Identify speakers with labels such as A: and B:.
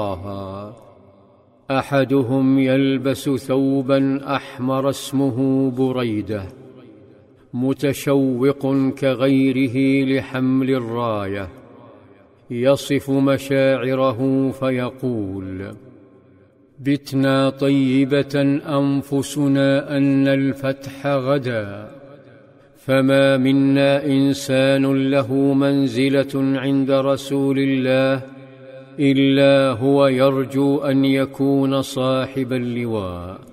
A: أحدهم يلبس ثوبا أحمر اسمه بريدة، متشوق كغيره لحمل الراية، يصف مشاعره فيقول: بتنا طيبة أنفسنا أن الفتح غدا، فما منا إنسان له منزلة عند رسول الله إلا هو يرجو أن يكون صاحب اللواء.